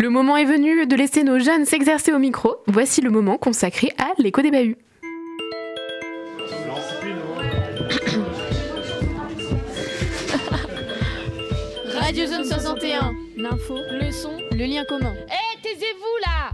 Le moment est venu de laisser nos jeunes s'exercer au micro. Voici le moment consacré à l'écho des bahuts. Radio Zone 61, l'info, le son, le lien commun. Taisez-vous là!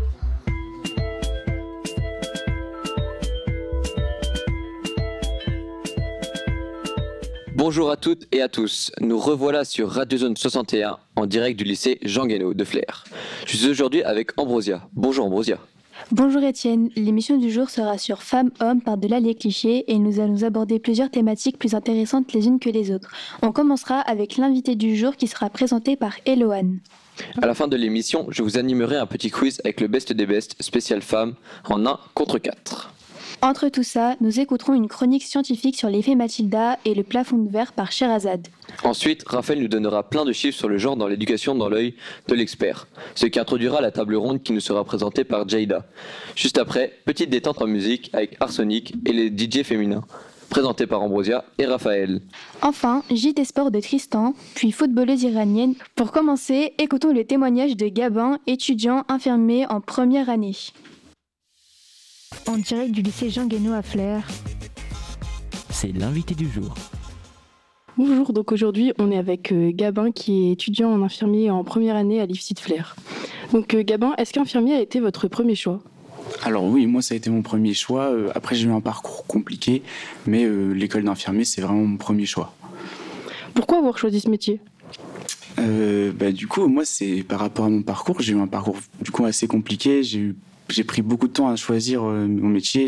Bonjour à toutes et à tous, nous revoilà sur Radio Zone 61 en direct du lycée Jean Guénaud de Flers. Je suis aujourd'hui avec Ambrosia. Bonjour Ambrosia. Bonjour Étienne, l'émission du jour sera sur Femmes-Hommes par-delà les clichés et nous allons aborder plusieurs thématiques plus intéressantes les unes que les autres. On commencera avec l'invité du jour qui sera présenté par Eloane. À la fin de l'émission, je vous animerai un petit quiz avec le best des bests spécial femmes en 1 contre 4. Entre tout ça, nous écouterons une chronique scientifique sur l'effet Mathilda et le plafond de verre par Sherazade. Ensuite, Raphaël nous donnera plein de chiffres sur le genre dans l'éducation dans l'œil de l'expert, ce qui introduira la table ronde qui nous sera présentée par Jayda. Juste après, petite détente en musique avec Arsonic et les DJ féminins, présentés par Ambrosia et Raphaël. Enfin, JT Sport de Tristan, puis footballeuse iranienne. Pour commencer, écoutons le témoignage de Gabin, étudiant infirmier en première année. En direct du lycée Jean Guénaud à Flers. C'est l'invité du jour. Bonjour, donc aujourd'hui on est avec Gabin qui est étudiant en infirmier en première année à l'IFSI de Flers. Donc Gabin, est-ce qu'infirmier a été votre premier choix ? Alors oui, moi ça a été mon premier choix. Après j'ai eu un parcours compliqué, mais l'école d'infirmier c'est vraiment mon premier choix. Pourquoi avoir choisi ce métier ? Du coup, moi c'est par rapport à mon parcours. J'ai eu un parcours du coup assez compliqué. J'ai pris beaucoup de temps à choisir mon métier.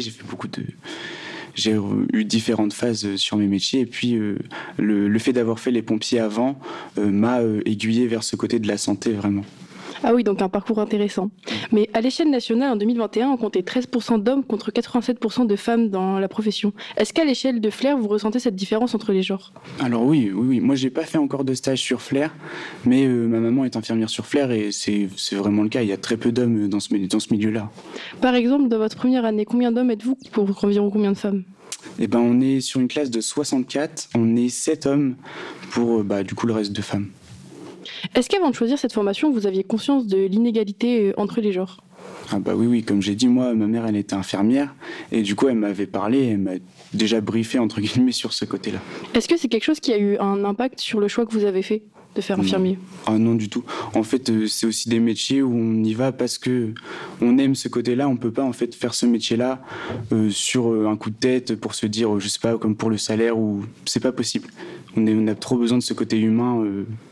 J'ai eu différentes phases sur mes métiers. Et puis le fait d'avoir fait les pompiers avant m'a aiguillé vers ce côté de la santé vraiment. Ah oui, donc un parcours intéressant. Mais à l'échelle nationale, en 2021, on comptait 13% d'hommes contre 87% de femmes dans la profession. Est-ce qu'à l'échelle de Flers, vous ressentez cette différence entre les genres ? Alors oui. Moi, j'ai pas fait encore de stage sur Flers, mais ma maman est infirmière sur Flers et c'est vraiment le cas. Il y a très peu d'hommes dans ce milieu-là. Par exemple, dans votre première année, combien d'hommes êtes-vous pour environ combien de femmes ? On est sur une classe de 64. On est 7 hommes pour du coup le reste de femmes. Est-ce qu'avant de choisir cette formation, vous aviez conscience de l'inégalité entre les genres ? Oui, comme j'ai dit, moi, ma mère, elle était infirmière, et du coup, elle m'avait parlé, elle m'a déjà briefé, entre guillemets, sur ce côté-là. Est-ce que c'est quelque chose qui a eu un impact sur le choix que vous avez fait de faire infirmier ? Non, du tout. En fait, c'est aussi des métiers où on y va parce que on aime ce côté-là. On peut pas, en fait, faire ce métier-là sur un coup de tête pour se dire, je sais pas, comme pour le salaire, ou c'est pas possible. On a trop besoin de ce côté humain.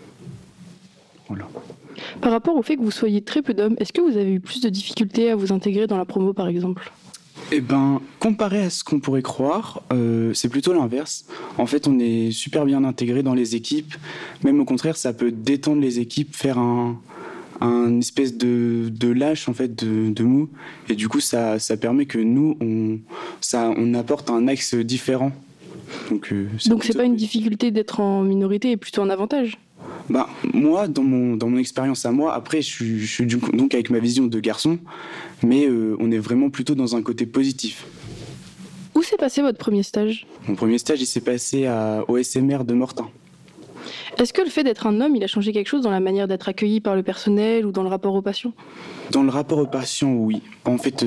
Voilà. Par rapport au fait que vous soyez très peu d'hommes, est-ce que vous avez eu plus de difficultés à vous intégrer dans la promo, par exemple ? Comparé à ce qu'on pourrait croire, c'est plutôt l'inverse. En fait, on est super bien intégré dans les équipes. Même au contraire, ça peut détendre les équipes, faire un espèce de lâche, en fait, de mou. Et du coup, ça permet que nous, on apporte un axe différent. Donc c'est pas une difficulté d'être en minorité et plutôt un avantage ? Moi, dans mon expérience à moi, après, je suis donc avec ma vision de garçon, mais on est vraiment plutôt dans un côté positif. Où s'est passé votre premier stage ? Mon premier stage, il s'est passé au SMR de Mortain. Est-ce que le fait d'être un homme, il a changé quelque chose dans la manière d'être accueilli par le personnel ou dans le rapport aux patients ? Dans le rapport aux patients, oui. En fait,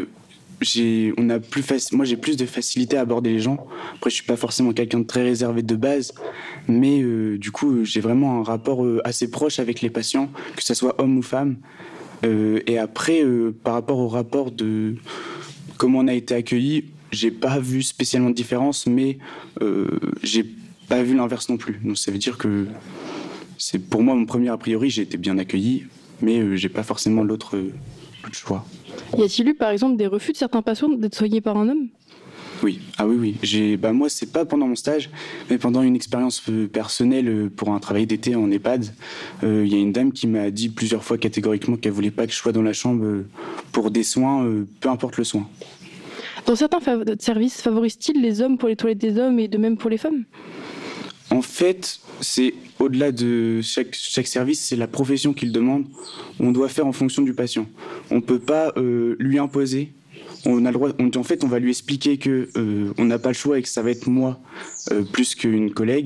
moi j'ai plus de facilité à aborder les gens. Après je suis pas forcément quelqu'un de très réservé de base, mais du coup j'ai vraiment un rapport assez proche avec les patients, que ce soit homme ou femme. Et après par rapport au rapport de comment on a été accueillis, j'ai pas vu spécialement de différence, mais j'ai pas vu l'inverse non plus. Donc ça veut dire que c'est pour moi mon premier a priori, j'ai été bien accueilli, mais j'ai pas forcément l'autre choix. Y a-t-il eu par exemple des refus de certains patients d'être soignés par un homme ? Oui, oui. Moi, c'est pas pendant mon stage, mais pendant une expérience personnelle pour un travail d'été en EHPAD. Il y a une dame qui m'a dit plusieurs fois catégoriquement qu'elle voulait pas que je sois dans la chambre pour des soins, peu importe le soin. Dans certains services, favorisent-ils les hommes pour les toilettes des hommes et de même pour les femmes ? En fait, c'est au-delà de chaque service, c'est la profession qui le demande. On doit faire en fonction du patient. On peut pas lui imposer. On a le droit. En fait, on va lui expliquer que on n'a pas le choix et que ça va être moi plus qu'une collègue.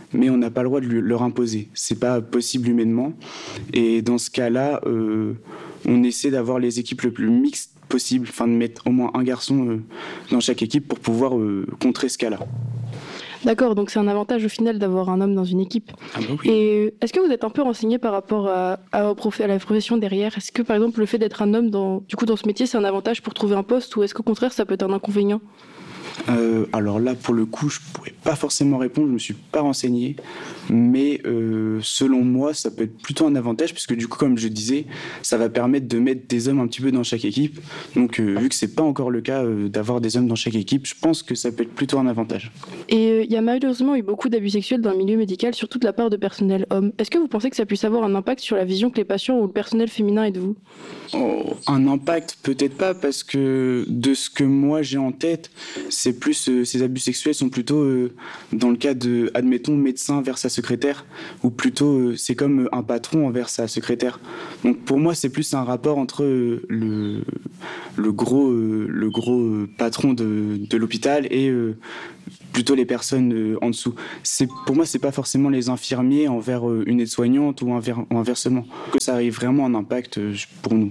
mais on n'a pas le droit de leur imposer. C'est pas possible humainement. Et dans ce cas-là, on essaie d'avoir les équipes le plus mixtes possible, de mettre au moins un garçon dans chaque équipe pour pouvoir contrer ce cas-là. D'accord, donc c'est un avantage au final d'avoir un homme dans une équipe. Ah bah oui. Et est-ce que vous êtes un peu renseigné par rapport à la profession derrière ? Est-ce que par exemple le fait d'être un homme dans ce métier c'est un avantage pour trouver un poste ou est-ce qu'au contraire ça peut être un inconvénient ? Alors là, pour le coup, je pourrais pas forcément répondre, je me suis pas renseigné, mais selon moi, ça peut être plutôt un avantage, puisque du coup, comme je disais, ça va permettre de mettre des hommes un petit peu dans chaque équipe. Donc, vu que c'est pas encore le cas d'avoir des hommes dans chaque équipe, je pense que ça peut être plutôt un avantage. Et il y a malheureusement eu beaucoup d'abus sexuels dans le milieu médical, surtout de la part de personnel homme. Est-ce que vous pensez que ça puisse avoir un impact sur la vision que les patients ou le personnel féminin ait de vous ? Un impact, peut-être pas, parce que de ce que moi j'ai en tête, c'est plus ces abus sexuels sont plutôt dans le cas de, admettons, médecin vers sa secrétaire, ou plutôt c'est comme un patron envers sa secrétaire. Donc pour moi, c'est plus un rapport entre le gros patron de l'hôpital et plutôt les personnes en dessous. Pour moi, c'est pas forcément les infirmiers envers une aide-soignante ou inversement. Que ça arrive vraiment un impact pour nous.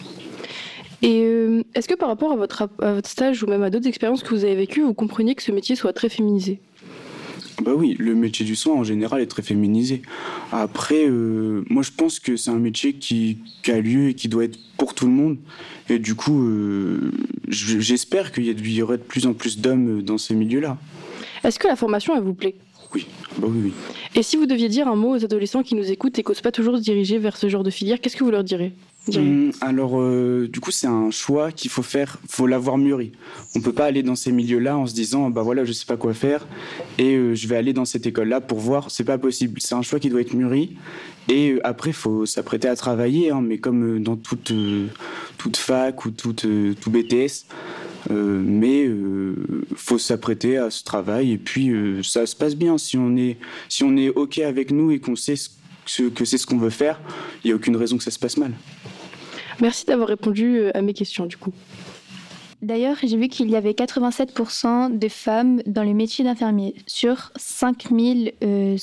Et est-ce que par rapport à votre stage ou même à d'autres expériences que vous avez vécues, vous compreniez que ce métier soit très féminisé ? Bah oui, le métier du soin en général est très féminisé. Après, moi je pense que c'est un métier qui a lieu et qui doit être pour tout le monde. Et du coup, j'espère qu'il y aurait de plus en plus d'hommes dans ces milieux-là. Est-ce que la formation, elle vous plaît ? Oui, bah oui. Et si vous deviez dire un mot aux adolescents qui nous écoutent et qui n'osent pas toujours se diriger vers ce genre de filière, qu'est-ce que vous leur direz ? Alors, du coup, c'est un choix qu'il faut faire, faut l'avoir mûri. On peut pas aller dans ces milieux-là en se disant, bah voilà, je sais pas quoi faire et je vais aller dans cette école-là pour voir. C'est pas possible. C'est un choix qui doit être mûri et après, faut s'apprêter à travailler, mais comme dans toute fac ou tout BTS. Mais faut s'apprêter à ce travail et puis ça se passe bien si on est ok avec nous et qu'on sait que c'est ce qu'on veut faire. Il y a aucune raison que ça se passe mal. Merci d'avoir répondu à mes questions du coup. D'ailleurs, j'ai vu qu'il y avait 87% de femmes dans le métier d'infirmier sur 570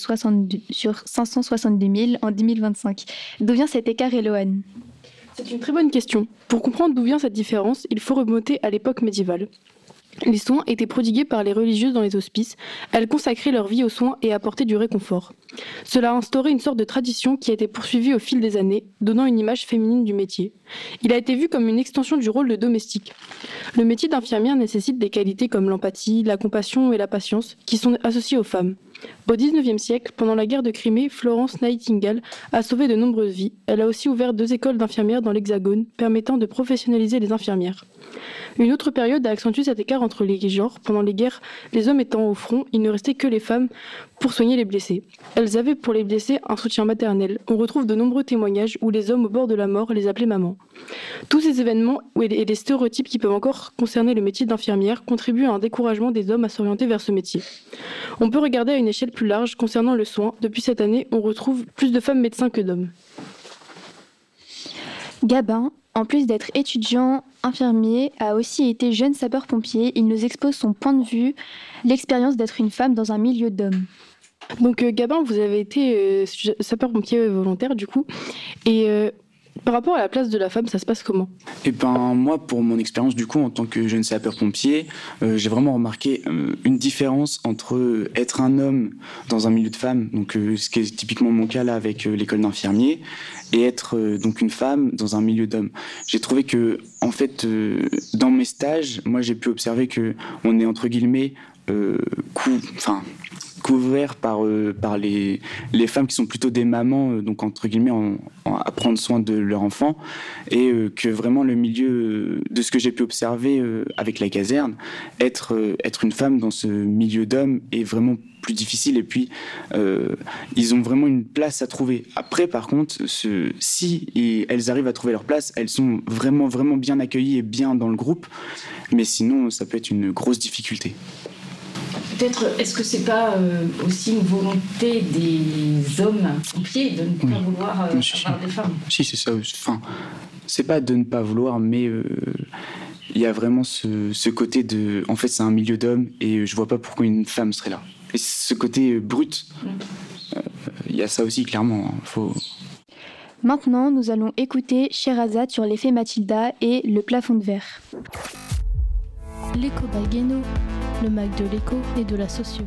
000 en 2025. D'où vient cet écart, Eloane ? C'est une très bonne question. Pour comprendre d'où vient cette différence, il faut remonter à l'époque médiévale. Les soins étaient prodigués par les religieuses dans les hospices. Elles consacraient leur vie aux soins et apportaient du réconfort. Cela a instauré une sorte de tradition qui a été poursuivie au fil des années, donnant une image féminine du métier. Il a été vu comme une extension du rôle de domestique. Le métier d'infirmière nécessite des qualités comme l'empathie, la compassion et la patience qui sont associées aux femmes. Au XIXe siècle, pendant la guerre de Crimée, Florence Nightingale a sauvé de nombreuses vies. Elle a aussi ouvert 2 écoles d'infirmières dans l'Hexagone, permettant de professionnaliser les infirmières. Une autre période a accentué cet écart entre les genres. Pendant les guerres, les hommes étant au front, il ne restait que les femmes pour soigner les blessés. Elles avaient pour les blessés un soutien maternel. On retrouve de nombreux témoignages où les hommes au bord de la mort les appelaient maman. Tous ces événements et les stéréotypes qui peuvent encore concerner le métier d'infirmière contribuent à un découragement des hommes à s'orienter vers ce métier. On peut regarder à une échelle plus large concernant le soin. Depuis cette année, on retrouve plus de femmes médecins que d'hommes. Gabin, en plus d'être étudiant infirmier, a aussi été jeune sapeur-pompier. Il nous expose son point de vue, l'expérience d'être une femme dans un milieu d'hommes. Donc Gabin, vous avez été sapeur-pompier volontaire du coup. Et par rapport à la place de la femme, ça se passe comment ? Moi, pour mon expérience du coup en tant que jeune sapeur-pompier, j'ai vraiment remarqué une différence entre être un homme dans un milieu de femmes, donc ce qui est typiquement mon cas là avec l'école d'infirmier, et être donc une femme dans un milieu d'hommes. J'ai trouvé que en fait dans mes stages, moi j'ai pu observer que on est entre guillemets couvert par les femmes qui sont plutôt des mamans, donc entre guillemets à prendre soin de leur enfant, et que vraiment le milieu de ce que j'ai pu observer avec la caserne, être une femme dans ce milieu d'hommes est vraiment plus difficile, et puis ils ont vraiment une place à trouver. Après par contre, si elles arrivent à trouver leur place, elles sont vraiment vraiment bien accueillies et bien dans le groupe, mais sinon ça peut être une grosse difficulté. Peut-être, est-ce que c'est pas aussi une volonté des hommes pompiers de ne pas vouloir avoir des femmes ? Si, c'est ça. Enfin, c'est pas de ne pas vouloir, mais il y a vraiment ce côté de... En fait, c'est un milieu d'hommes et je vois pas pourquoi une femme serait là. Et ce côté brut, il y a ça aussi clairement. Maintenant, nous allons écouter Sherazade sur l'effet Mathilda et le plafond de verre. L'écho by Guéno, le mag de l'écho et de la socio.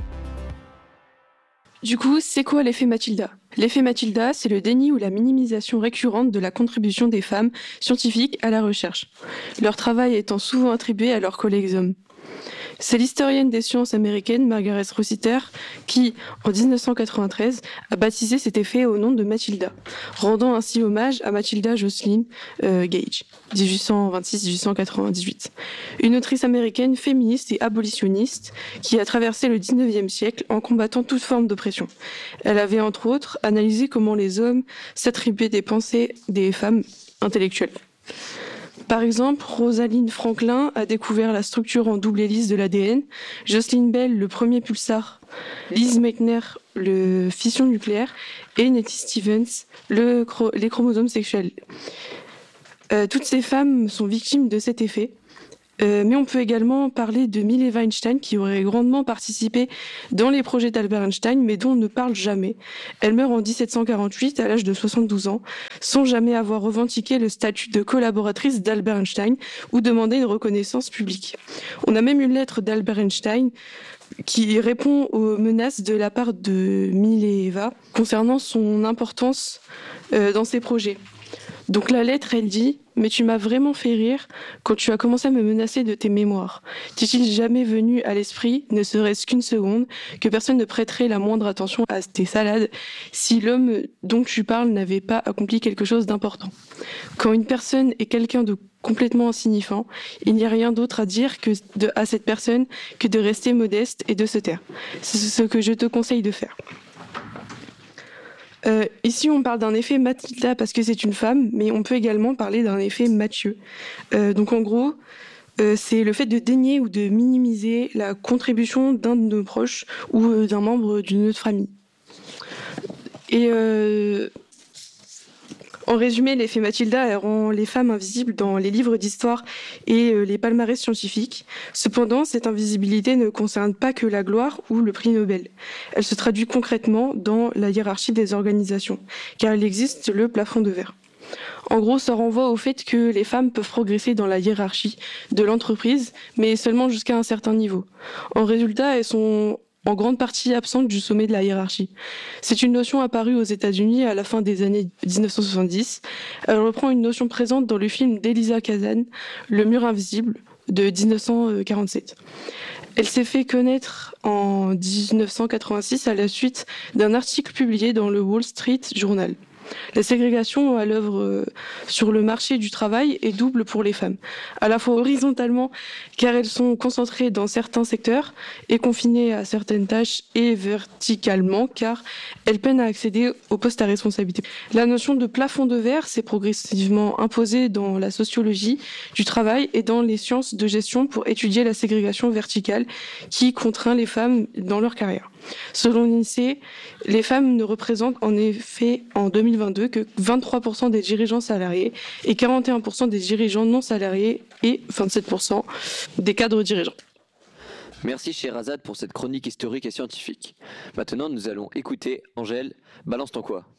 Du coup, c'est quoi l'effet Mathilda ? L'effet Mathilda, c'est le déni ou la minimisation récurrente de la contribution des femmes scientifiques à la recherche, leur travail étant souvent attribué à leurs collègues hommes. C'est l'historienne des sciences américaine Margaret Rossiter qui, en 1993, a baptisé cet effet au nom de Mathilda, rendant ainsi hommage à Mathilda Jocelyn Gage, 1826-1898, une autrice américaine féministe et abolitionniste qui a traversé le 19e siècle en combattant toute forme d'oppression. Elle avait entre autres analysé comment les hommes s'attribuaient des pensées des femmes intellectuelles. Par exemple, Rosalind Franklin a découvert la structure en double hélice de l'ADN, Jocelyn Bell le premier pulsar, Liz Meitner le fission nucléaire et Nettie Stevens les chromosomes sexuels. Toutes ces femmes sont victimes de cet effet. Mais on peut également parler de Mileva Einstein qui aurait grandement participé dans les projets d'Albert Einstein mais dont on ne parle jamais. Elle meurt en 1748 à l'âge de 72 ans sans jamais avoir revendiqué le statut de collaboratrice d'Albert Einstein ou demandé une reconnaissance publique. On a même une lettre d'Albert Einstein qui répond aux menaces de la part de Mileva concernant son importance dans ses projets. Donc la lettre, elle dit « Mais tu m'as vraiment fait rire quand tu as commencé à me menacer de tes mémoires. T'est-il jamais venu à l'esprit, ne serait-ce qu'une seconde, que personne ne prêterait la moindre attention à tes salades si l'homme dont tu parles n'avait pas accompli quelque chose d'important. Quand une personne est quelqu'un de complètement insignifiant, il n'y a rien d'autre à dire à cette personne que de rester modeste et de se taire. C'est ce que je te conseille de faire. » Ici, on parle d'un effet Mathilda parce que c'est une femme, mais on peut également parler d'un effet Mathieu. Donc en gros, c'est le fait de dénier ou de minimiser la contribution d'un de nos proches ou d'un membre d'une autre famille. Et en résumé, l'effet Mathilda rend les femmes invisibles dans les livres d'histoire et les palmarès scientifiques. Cependant, cette invisibilité ne concerne pas que la gloire ou le prix Nobel. Elle se traduit concrètement dans la hiérarchie des organisations, car il existe le plafond de verre. En gros, ça renvoie au fait que les femmes peuvent progresser dans la hiérarchie de l'entreprise, mais seulement jusqu'à un certain niveau. En résultat, elles sont en grande partie absente du sommet de la hiérarchie. C'est une notion apparue aux États-Unis à la fin des années 1970. Elle reprend une notion présente dans le film d'Eliza Kazan, Le mur invisible, de 1947. Elle s'est fait connaître en 1986 à la suite d'un article publié dans le Wall Street Journal. La ségrégation à l'œuvre sur le marché du travail est double pour les femmes, à la fois horizontalement car elles sont concentrées dans certains secteurs et confinées à certaines tâches, et verticalement car elles peinent à accéder aux postes à responsabilité. La notion de plafond de verre s'est progressivement imposée dans la sociologie du travail et dans les sciences de gestion pour étudier la ségrégation verticale qui contraint les femmes dans leur carrière. Selon l'INSEE, les femmes ne représentent en effet en 2022 que 23% des dirigeants salariés et 41% des dirigeants non salariés et 27% des cadres dirigeants. Merci Sherazade pour cette chronique historique et scientifique. Maintenant, nous allons écouter Angèle, balance ton quoi.